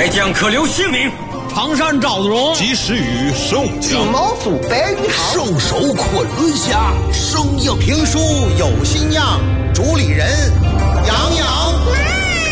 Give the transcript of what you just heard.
来将可留姓名。 常山赵子龙及时雨宋金江， 毛鼠白玉堂， 兽首昆仑下， 声音评书有新样，主理人